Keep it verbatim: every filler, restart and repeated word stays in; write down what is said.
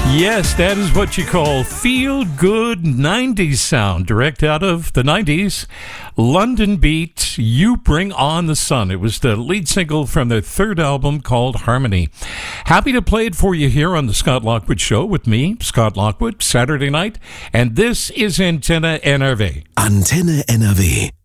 Yes, that is what you call feel-good nineties sound, direct out of the nineties. London Beat, You Bring On the Sun. It was the lead single from their third album called Harmony. Happy to play it for you here on the Scott Lockwood Show with me, Scott Lockwood, Saturday night. And this is Antenne N R V. Antenne N R W.